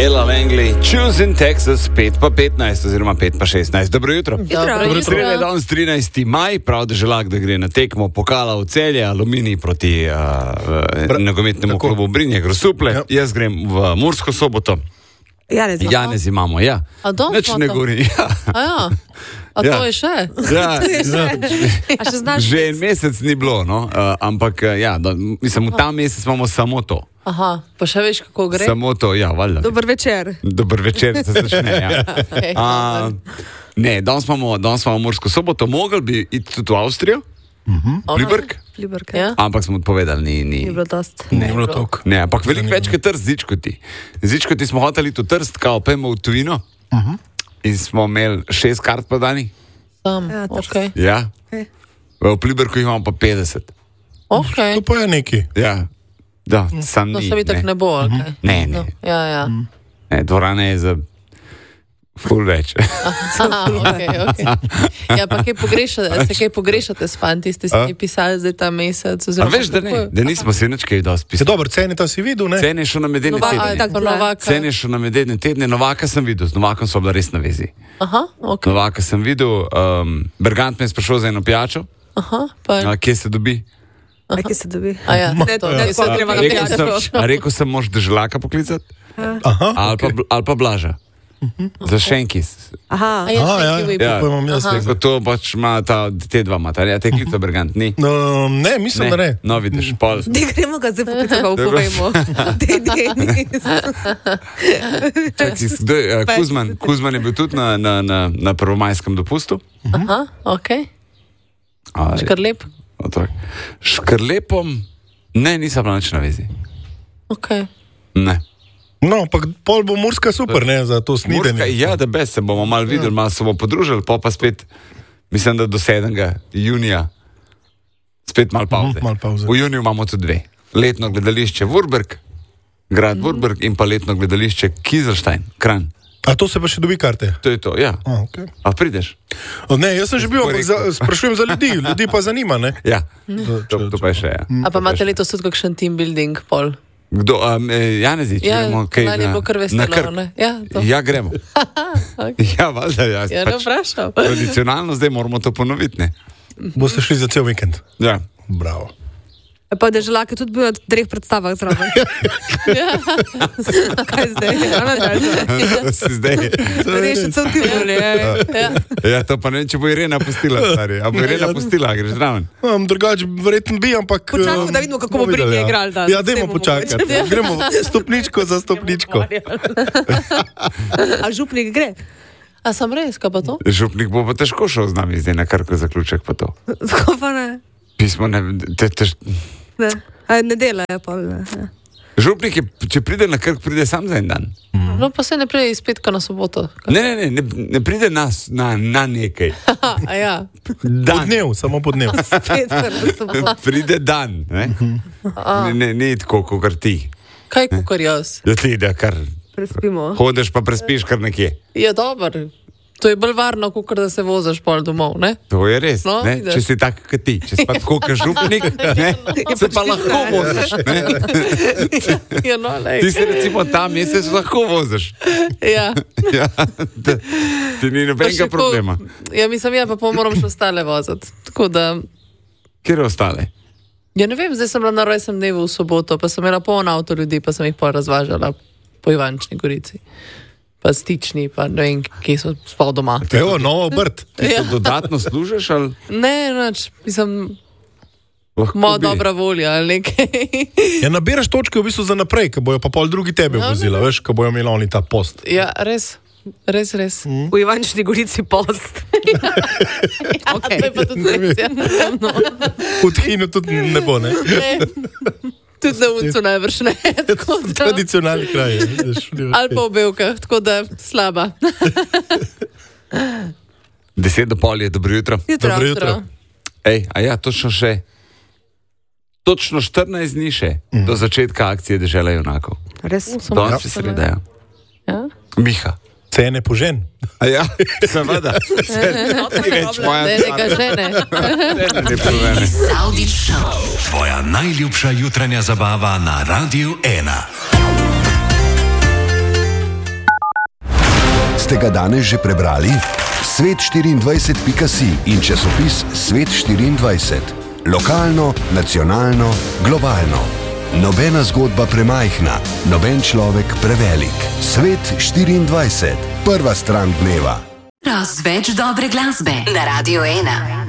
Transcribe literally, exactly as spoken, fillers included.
Ella Langley, Choose in Texas, pet pa petnajst oziroma pet pa šestnajst. Dobro jutro. Dobro jutro. Sreda je danes trinajsti maj, prav da želak, da gre na tekmo pokala v Celje, Aluminij proti uh, nogometnemu klubu Brinje Grosuple. Ja. Jaz grem v Mursko Soboto. Janez, Janez imamo, ja. A dom Nič ne gori, ja. A ja. A Ja. to je še? Ja, A še znaš? že en mesec ni bilo, no, uh, ampak uh, ja, da, mislim, v ta mesec imamo samo to. Aha, pa še veš, kako gre? Samo to, ja, valjda. Dober večer. Dober večer, se začne, ja. Okay, A, ne, danes imamo, danes imamo Mursko Soboto, mogli bi iti tudi v Avstrijo, okay. Pliberk, Pliberk, Ja? ampak smo odpovedali, ni, ni. Ni bilo dost. Ne, bilo toliko. ne, ampak veliko več kot Trst, Zičkoti. Zičkoti smo hoteli tu Trst, kao pojmo v tujino in smo imeli šest kart podani. Sam, Ja, to ok. Ja, Okay. v Pliberku jih imamo pa petdeset. Ok. To pa je neki. Ja, da, sam No, ni. se mi tako ne bo, ok. Ne, ne, No, ja, ja. ne, dvorana je za ful več. Aha, ok, ok. Ja, pa kaj pogrešate, se kaj pogrešate s fanti, ste si A? mi pisali zdaj ta mesec? A oziroma veš, da ne, kako je? da nismo se nič kaj dosti Se pisali. dobro, cene to si videl, ne? Cene šlo na medene Novaka, tedne. tako Novaka. Cene šlo na medene tedne, Novaka sem videl, z Novakom so bila res na vezi. Aha, ok. Novaka sem videl, um, Bergant me je sprašal za eno pijačo, Aha, pa a, kje se dobi. A kje se dobi? A ja, Ne, to ne, je, se to treba na Rekel pijačo. sem, a rekel sem, moš deželaka poklicati, Aha, ali pa, ali pa Blaža. Za Šenkis. Aha. A ja, A, ja, thank you, ja. to imam jaz. Aha. Tako to pač ima ta, te dva mata, ja, te klica Bergant, ni. No, ne, mislim, da ne. No, vidiš, pol. Ne gremo ga zdaj poklicati, pa povejmo. Te Denis. Čakaj, kdo je, eh, Kuzman, Kuzman je bil tudi na, na, na, na prvomajskem dopustu. Aha, ok. A, Škrlep. otrok. Škrlepom, ne, nisem bila nič na vezi. Ok. Ne. No, pa pol bo Murska super, ne, za to Murska, snidenje. ja, da bez se bomo malo videli, malo se bomo podružili, pa pa spet, mislim, da do sedmega junija, spet malo pauze. Mhm, malo pavze. V juniju imamo tudi dve. Letno gledališče Vurberg, grad Vurberg in pa letno gledališče Kieselstein, Kranj. A to se pa še dobi karte? To je to, ja. A, okay. A prideš? O, ne, jaz sem že bil, ampak za, sprašujem za ljudi, ljudi pa zanima, ne? Ja, to, to pa je še, ja. A pa imate letos tudi kakšen team building pol? Kdo, um, Janezič, Ja, gremo kaj lani je bilo kar veselo, na Krk? ne? Ja, to. Ja, gremo. Okay. Ja, valjda, ja. Ja, ne vprašam. Tradicionalno zdaj moramo to ponoviti, ne? Boste šli za cel vikend. Ja. Bravo. Pa deželak je tudi bil na treh predstavah zraven. Kaj zdaj? Ona dalje. Si zdaj. Rešiti so ti boli. Ja. Ja, to pa ne vem, če bo Irena pustila, stari. A bo Irena pustila, greš zraven. Um, drugače, verjetno bi, ampak... Počakajmo, um, da vidimo, kako bo bomo videli, Brinje ja. igral danes. Ja, dajmo Zdaj bomo počakati. mogoče. Gremo stopničko za stopničko. A župnik gre? A sem res, kaj pa to? Župnik bo pa težko šel z nami zdaj na Krko zaključek pa to. Tako pa ne. Pismo ne... Te, tež... Ne. A ne delajo pa. Ne. Ja. Župnik je, če pride na Krk, pride sam za en dan. No, pa se ne prije iz petka na soboto. Ne, ne, ne, ne, ne pride nas na, na nekaj. Aha, a ja. Po Dan. dnev, samo po dnev. Spet, kar bo se bo. Pride dan, ne? Ne, ne, ni tako, kot ti. Kaj kukar jaz? Da ti, da kar Prespimo. hodeš pa prespiš kar nekje. Ja, dober. To je bolj varno, kukar da se vozaš pol domov, ne? To je res, No, ne? vidiš. Če si tak, kot ti, če si pa tako, kot župnik, ne? Se pa lahko voziš, ne? Ja, no, lej. Ti se recimo ta mesec lahko voziš. Ja. Ja, da, ti ni Pa nobenega še ko- problema. Ja, mislim, ja, pa pol moram še ostale voziti. Tako da, Kjer je ostale? ja ne vem, zdaj sem bila na rojstnem dnevu v soboto, pa sem imela poln avto ljudi, pa sem jih pol razvažala po Ivančni Gorici. Pa stični, pa ne vem, kje so spal doma. Evo, novo obrt. Ti to dodatno služiš ali Ne, nič, mislim, lahko moja bi? dobra volja ali nekaj. Ja, nabiraš točke v bistvu za naprej, ko bojo pa pol drugi tebe Ja, vozila, veš, ko bojo imeli oni ta post. Ja, res, res, res. V Ivančni Gorici post. Okay. To je pa tudi res, ja. No. V Tchinu tudi ne bo, ne? Ne. Tudi na uncu najbrž ne. Tako da- Tradicionalni kraj. veš, Ali pa v Belkah, tako da slaba. Deset do pol je, dobro jutro. Jutro. Dobro jutro. Ej, a ja, točno še. Točno štirinajst dni še mm. do začetka akcije Dežela junakov. Res? Sem Danes ja. je sreda, ja. Ja? Miha. Cene požen. A ja, seveda. Ti reč moja. Ne, neka žene. Ne probleme. Avdić Show. Tvoja najljubša jutranja zabava na Radiu ena. Ste ga danes že prebrali? svet štiriindvajset pika si in časopis Svet štiriindvajset. Lokalno, nacionalno, globalno. Nobena zgodba premajhna, noben človek prevelik. Svet štiriindvajset. Prva stran dneva. Razveč dobre glasbe na Radio ena.